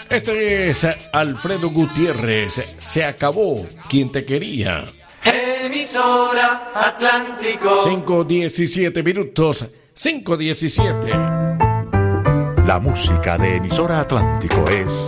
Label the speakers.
Speaker 1: Este es Alfredo Gutiérrez. Se acabó quien te quería.
Speaker 2: Emisora Atlántico.
Speaker 1: 5:17 minutos. 5:17.
Speaker 3: La música de Emisora Atlántico es